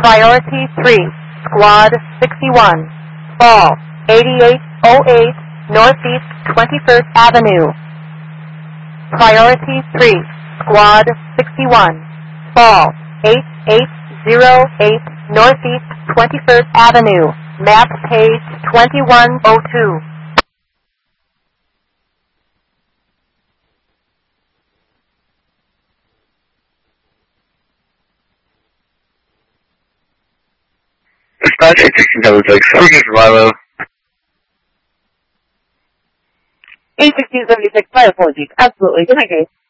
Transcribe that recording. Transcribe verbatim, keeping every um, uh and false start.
Priority three, Squad sixty-one, fall eighty-eight oh eight Northeast twenty-first Avenue. Priority three, Squad sixty-one, fall eighty-eight oh eight Northeast twenty-first Avenue, map page twenty-one oh two. Dispatch eight sixteen double six, Focus Bravo. eight sixteen seventy-six, my apologies. Absolutely. Good night, guys.